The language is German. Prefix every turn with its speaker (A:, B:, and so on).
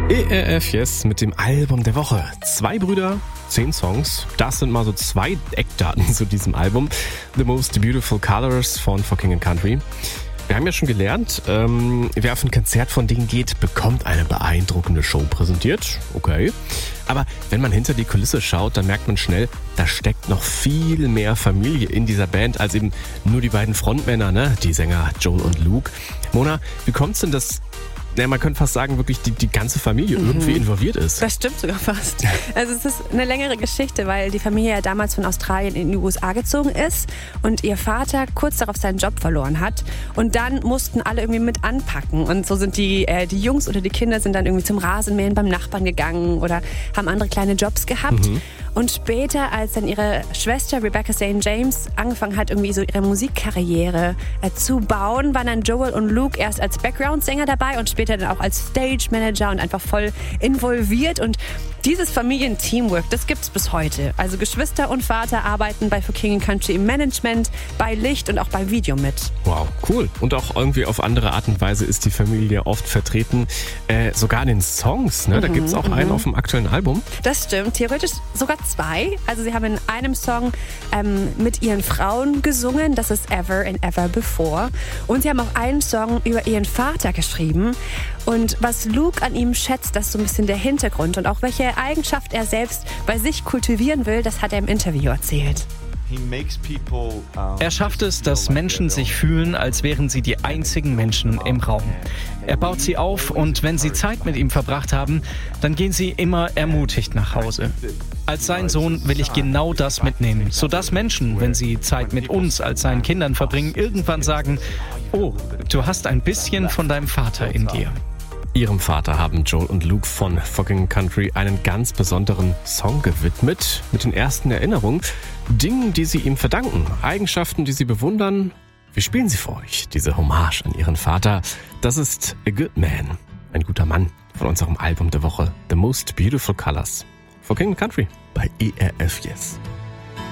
A: ERF Yes mit dem Album der Woche. 2 Brüder, 10 Songs. Das sind mal so 2 Eckdaten zu diesem Album. The Most Beautiful Colors von For King & Country. Wir haben ja schon gelernt, wer auf ein Konzert von denen geht, bekommt eine beeindruckende Show präsentiert. Okay. Aber wenn man hinter die Kulisse schaut, dann merkt man schnell, da steckt noch viel mehr Familie in dieser Band als eben nur die beiden Frontmänner, ne? Die Sänger Joel und Luke. Mona, wie kommt's denn, dass man könnte fast sagen, wirklich die ganze Familie irgendwie involviert ist?
B: Das stimmt sogar fast. Also es ist eine längere Geschichte, weil die Familie ja damals von Australien in die USA gezogen ist und ihr Vater kurz darauf seinen Job verloren hat. Und dann mussten alle irgendwie mit anpacken. Und so sind die Jungs oder die Kinder sind dann irgendwie zum Rasenmähen beim Nachbarn gegangen oder haben andere kleine Jobs gehabt. Und später, als dann ihre Schwester Rebecca St. James angefangen hat, irgendwie so ihre Musikkarriere zu bauen, waren dann Joel und Luke erst als Background-Sänger dabei und später dann auch als Stage-Manager und einfach voll involviert. Und dieses Familienteamwork, das gibt's bis heute. Also Geschwister und Vater arbeiten bei For King & Country im Management, bei Licht und auch bei Video mit.
A: Wow, cool. Und auch irgendwie auf andere Art und Weise ist die Familie oft vertreten. Sogar in den Songs, ne? Da gibt's auch einen auf dem aktuellen Album.
B: Das stimmt, theoretisch sogar 2. Also sie haben in einem Song mit ihren Frauen gesungen, das ist Ever and Ever Before. Und sie haben auch einen Song über ihren Vater geschrieben. Und was Luke an ihm schätzt, das ist so ein bisschen der Hintergrund. Und auch welche Eigenschaft er selbst bei sich kultivieren will, das hat er im Interview erzählt.
C: Er schafft es, dass Menschen sich fühlen, als wären sie die einzigen Menschen im Raum. Er baut sie auf und wenn sie Zeit mit ihm verbracht haben, dann gehen sie immer ermutigt nach Hause. Als sein Sohn will ich genau das mitnehmen, sodass Menschen, wenn sie Zeit mit uns als seinen Kindern verbringen, irgendwann sagen, oh, du hast ein bisschen von deinem Vater in dir.
A: Ihrem Vater haben Joel und Luke von For King & Country einen ganz besonderen Song gewidmet, mit den ersten Erinnerungen, Dingen, die sie ihm verdanken, Eigenschaften, die sie bewundern. Wir spielen sie für euch, diese Hommage an ihren Vater. Das ist A Good Man, ein guter Mann, von unserem Album der Woche, The Most Beautiful Colors. For King & Country bei ERF Yes.